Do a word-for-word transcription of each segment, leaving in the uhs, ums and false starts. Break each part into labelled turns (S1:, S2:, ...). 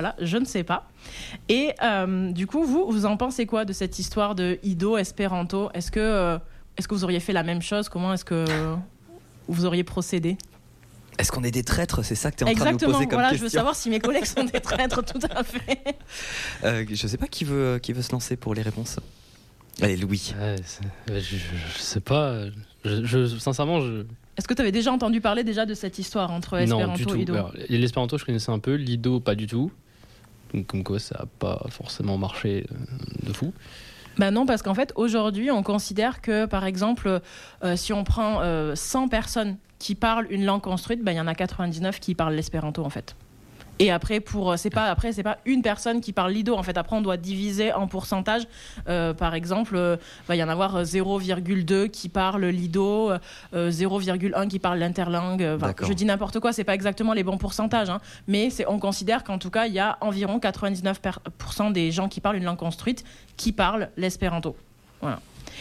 S1: voilà, je ne sais pas. Et euh, du coup, vous, vous en pensez quoi de cette histoire de Ido, espéranto ? Est-ce que, euh, est-ce que vous auriez fait la même chose ? Comment est-ce que vous auriez procédé ?
S2: Est-ce qu'on est des traîtres ? C'est ça que tu es en
S1: Exactement,
S2: train de nous poser comme
S1: voilà,
S2: question.
S1: je veux savoir si mes collègues sont des traîtres, tout à fait.
S2: Euh, je ne sais pas qui veut, qui veut se lancer pour les réponses. Allez, Louis.
S3: Ouais, je, je, je sais pas. Je, je, sincèrement, je...
S1: Est-ce que tu avais déjà entendu parler déjà de cette histoire entre espéranto
S3: non, du tout.
S1: et Ido ?
S3: Alors, l'espéranto, je connaissais un peu. L'Ido, pas du tout. Donc, comme quoi, ça n'a pas forcément marché de fou.
S1: Ben non, parce qu'en fait, aujourd'hui, on considère que, par exemple, euh, si on prend euh, cent personnes qui parlent une langue construite, ben, il y en a quatre-vingt-dix-neuf qui parlent l'espéranto, en fait. Et après, pour, c'est pas, après, c'est pas une personne qui parle l'ido. En fait, après, on doit diviser en pourcentage. Euh, par exemple, euh, va y en avoir zéro virgule deux qui parle l'ido, euh, zéro virgule un qui parle l'interlangue. Enfin, je dis n'importe quoi, c'est pas exactement les bons pourcentages. Hein, mais c'est, on considère qu'en tout cas, il y a environ quatre-vingt-dix-neuf pour cent des gens qui parlent une langue construite qui parlent l'espéranto. Voilà.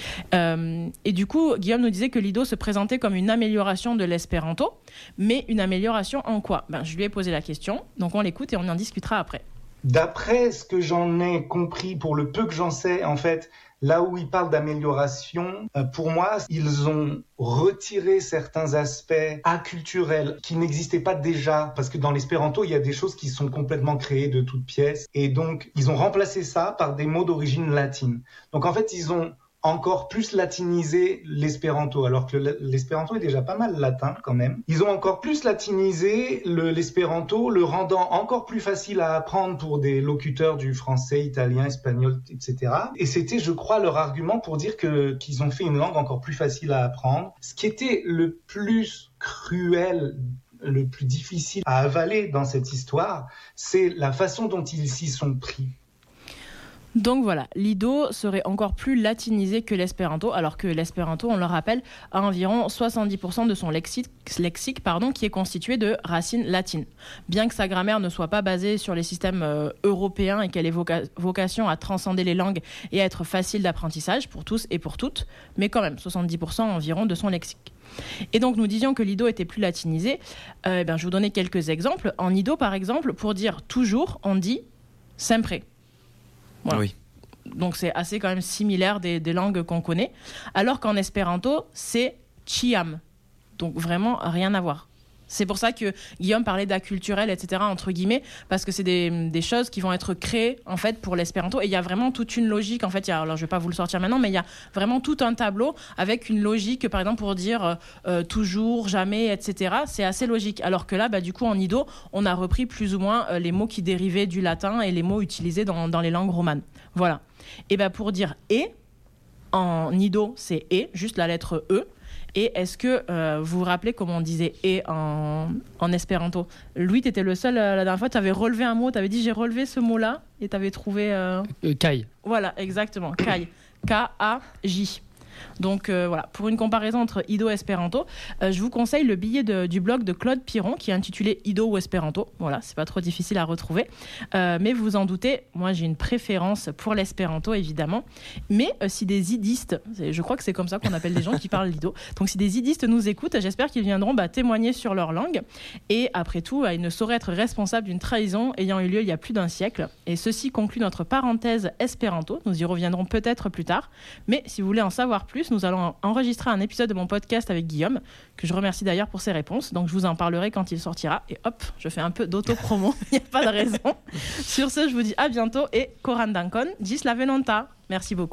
S1: Euh, et du coup, Guillaume nous disait que l'ido se présentait comme une amélioration de l'espéranto, mais une amélioration en quoi ? Ben, je lui ai posé la question, donc on l'écoute et on en discutera après.
S4: D'après ce que j'en ai compris, pour le peu que j'en sais, en fait, là où ils parlent d'amélioration, euh, pour moi, ils ont retiré certains aspects acculturels qui n'existaient pas déjà, parce que dans l'espéranto, il y a des choses qui sont complètement créées de toutes pièces, et donc ils ont remplacé ça par des mots d'origine latine. Donc en fait, ils ont encore plus latinisé l'espéranto, alors que l'espéranto est déjà pas mal latin quand même. Ils ont encore plus latinisé le, l'espéranto, le rendant encore plus facile à apprendre pour des locuteurs du français, italien, espagnol, et cetera. Et c'était, je crois, leur argument pour dire que, qu'ils ont fait une langue encore plus facile à apprendre. Ce qui était le plus cruel, le plus difficile à avaler dans cette histoire, c'est la façon dont ils s'y sont pris.
S1: Donc voilà, l'ido serait encore plus latinisé que l'espéranto, alors que l'espéranto, on le rappelle, a environ soixante-dix pour cent de son lexique, lexique pardon, qui est constitué de racines latines. Bien que sa grammaire ne soit pas basée sur les systèmes euh, européens et qu'elle ait voca- vocation à transcender les langues et à être facile d'apprentissage pour tous et pour toutes, mais quand même, soixante-dix pour cent environ de son lexique. Et donc nous disions que l'ido était plus latinisé. Euh, eh bien, je vais vous donner quelques exemples. En ido, par exemple, pour dire toujours, on dit sempre. Voilà.
S2: Oui.
S1: Donc c'est assez quand même similaire des, des langues qu'on connaît. Alors qu'en espéranto, c'est ciam. Donc vraiment rien à voir. C'est pour ça que Guillaume parlait d'acculturel, et cetera, entre guillemets, parce que c'est des, des choses qui vont être créées, en fait, pour l'espéranto. Et il y a vraiment toute une logique, en fait, il y a, alors je ne vais pas vous le sortir maintenant, mais il y a vraiment tout un tableau avec une logique, par exemple, pour dire euh, toujours, jamais, et cetera. C'est assez logique. Alors que là, bah, du coup, en ido, on a repris plus ou moins euh, les mots qui dérivaient du latin et les mots utilisés dans, dans les langues romanes. Voilà. Et bah, pour dire « et », en ido, c'est « et », juste la lettre « e ». Et est-ce que euh, vous vous rappelez comment on disait « et » en, en espéranto ? Louis, tu étais le seul, euh, la dernière fois, tu avais relevé un mot, tu avais dit « j'ai relevé ce mot-là » et tu avais trouvé... Euh...
S3: Euh, Kai.
S1: Voilà, exactement, Kai. K A J. Donc euh, voilà, pour une comparaison entre Ido et Espéranto, euh, je vous conseille le billet de, du blog de Claude Piron qui est intitulé Ido ou Espéranto. Voilà, c'est pas trop difficile à retrouver. Euh, mais vous en doutez, moi j'ai une préférence pour l'Espéranto évidemment. Mais euh, si des idistes, je crois que c'est comme ça qu'on appelle les gens qui parlent l'Ido, donc si des idistes nous écoutent, j'espère qu'ils viendront bah, témoigner sur leur langue. Et après tout, bah, ils ne sauraient être responsables d'une trahison ayant eu lieu il y a plus d'un siècle. Et ceci conclut notre parenthèse Espéranto. Nous y reviendrons peut-être plus tard. Mais si vous voulez en savoir plus, nous allons enregistrer un épisode de mon podcast avec Guillaume, que je remercie d'ailleurs pour ses réponses. Donc je vous en parlerai quand il sortira. Et hop, je fais un peu d'auto-promo. Il n'y a pas de raison. Sur ce, je vous dis à bientôt et Coran Dankon, gis la venonta. Merci beaucoup.